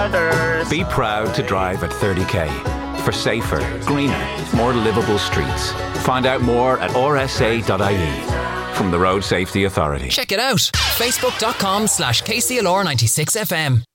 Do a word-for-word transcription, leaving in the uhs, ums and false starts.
others. Be proud to drive at thirty k for safer, greener, more livable streets. Find out more at r s a dot i e from the Road Safety Authority. Check it out. Facebook dot com slash K C L R ninety-six F M.